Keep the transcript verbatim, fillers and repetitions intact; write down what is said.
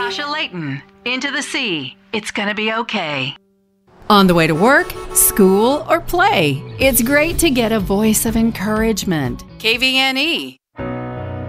Tasha Layton, Into the Sea. It's gonna be okay. On the way to work, school, or play, it's great to get a voice of encouragement. K V N E.